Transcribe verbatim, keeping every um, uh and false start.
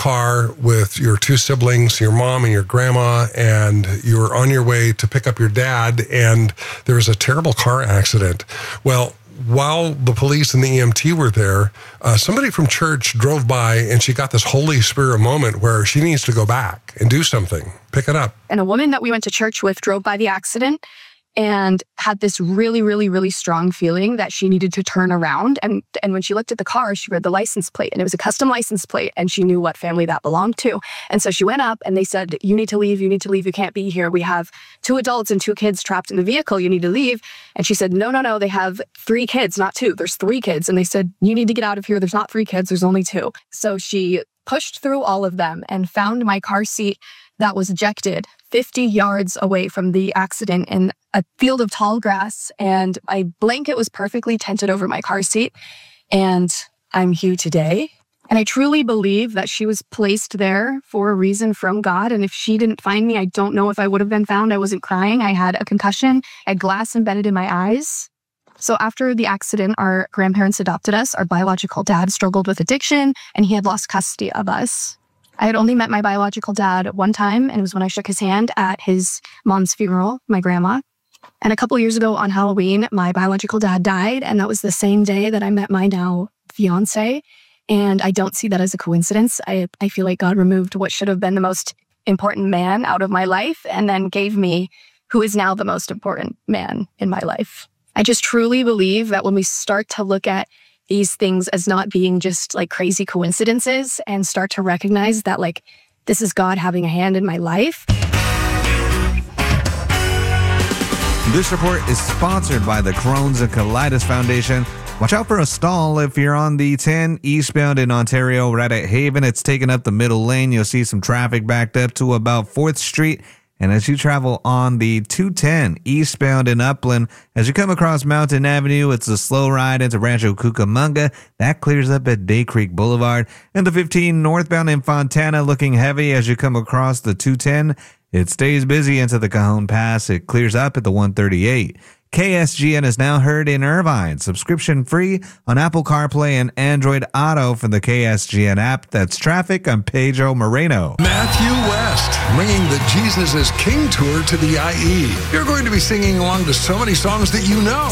car with your two siblings, your mom and your grandma, and you were on your way to pick up your dad, and there was a terrible car accident. Well, while the police and the E M T were there, uh, somebody from church drove by, and she got this Holy Spirit moment where she needs to go back and do something, pick it up. And a woman that we went to church with drove by the accident and had this really, really, really strong feeling that she needed to turn around. And and when she looked at the car, she read the license plate, and it was a custom license plate, and she knew what family that belonged to. And so she went up, and they said, you need to leave, you need to leave, you can't be here. We have two adults and two kids trapped in the vehicle, you need to leave. And she said, no, no, no, they have three kids, not two. There's three kids. And they said, you need to get out of here. There's not three kids, there's only two. So she pushed through all of them and found my car seat that was ejected fifty yards away from the accident in a field of tall grass. And my blanket was perfectly tented over my car seat. And I'm here today. And I truly believe that she was placed there for a reason from God. And if she didn't find me, I don't know if I would have been found. I wasn't crying. I had a concussion. I had glass embedded in my eyes. So after the accident, our grandparents adopted us. Our biological dad struggled with addiction, and he had lost custody of us. I had only met my biological dad one time, and it was when I shook his hand at his mom's funeral, my grandma. And a couple years ago on Halloween, my biological dad died, and that was the same day that I met my now fiance. And I don't see that as a coincidence. I, I feel like God removed what should have been the most important man out of my life and then gave me who is now the most important man in my life. I just truly believe that when we start to look at these things as not being just like crazy coincidences and start to recognize that like this is God having a hand in my life. This report is sponsored by the Crohn's and Colitis Foundation. Watch out for a stall if you're on the ten eastbound in Ontario, right at Haven. It's taking up the middle lane. You'll see some traffic backed up to about fourth Street. And as you travel on the two ten eastbound in Upland, as you come across Mountain Avenue, it's a slow ride into Rancho Cucamonga. That clears up at Day Creek Boulevard. And the fifteen northbound in Fontana looking heavy as you come across the two ten. It stays busy into the Cajon Pass. It clears up at the one thirty-eight. K S G N is now heard in Irvine, subscription free on Apple CarPlay and Android Auto from the K S G N app. That's traffic. I'm Pedro Moreno. Matthew West, bringing the Jesus is King tour to the I E. You're going to be singing along to so many songs that you know.